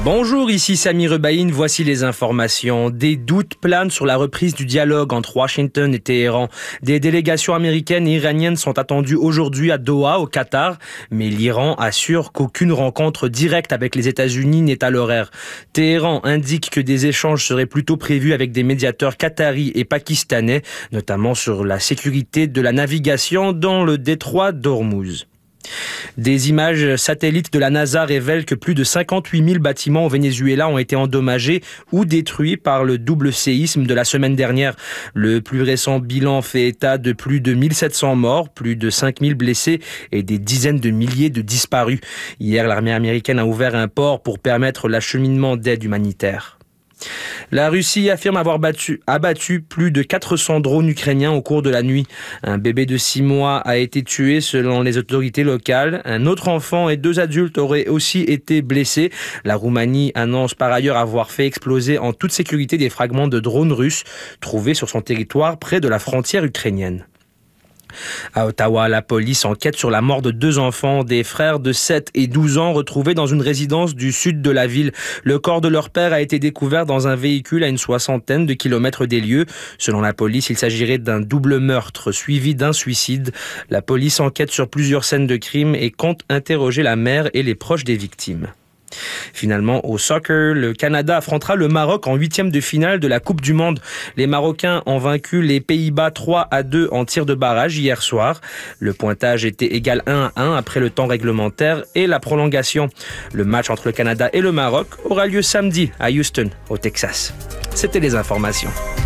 Bonjour, ici Sami Rebaïn, voici les informations. Des doutes planent sur la reprise du dialogue entre Washington et Téhéran. Des délégations américaines et iraniennes sont attendues aujourd'hui à Doha, au Qatar, mais l'Iran assure qu'aucune rencontre directe avec les États-Unis n'est à l'horaire. Téhéran indique que des échanges seraient plutôt prévus avec des médiateurs qataris et pakistanais, notamment sur la sécurité de la navigation dans le détroit d'Ormuz. Des images satellites de la NASA révèlent que plus de 58 000 bâtiments au Venezuela ont été endommagés ou détruits par le double séisme de la semaine dernière. Le plus récent bilan fait état de plus de 1700 morts, plus de 5 000 blessés et des dizaines de milliers de disparus. Hier, l'armée américaine a ouvert un port pour permettre l'acheminement d'aide humanitaire. La Russie affirme avoir abattu plus de 400 drones ukrainiens au cours de la nuit. Un bébé de 6 mois a été tué selon les autorités locales. Un autre enfant et 2 adultes auraient aussi été blessés. La Roumanie annonce par ailleurs avoir fait exploser en toute sécurité des fragments de drones russes trouvés sur son territoire près de la frontière ukrainienne. À Ottawa, la police enquête sur la mort de 2 enfants, des frères de 7 et 12 ans retrouvés dans une résidence du sud de la ville. Le corps de leur père a été découvert dans un véhicule à une 60aine de kilomètres des lieux. Selon la police, il s'agirait d'un double meurtre suivi d'un suicide. La police enquête sur plusieurs scènes de crime et compte interroger la mère et les proches des victimes. Finalement, au soccer, le Canada affrontera le Maroc en 8e de finale de la Coupe du Monde. Les Marocains ont vaincu les Pays-Bas 3-2 en tir de barrage hier soir. Le pointage était égal 1-1 après le temps réglementaire et la prolongation. Le match entre le Canada et le Maroc aura lieu samedi à Houston, au Texas. C'était les informations.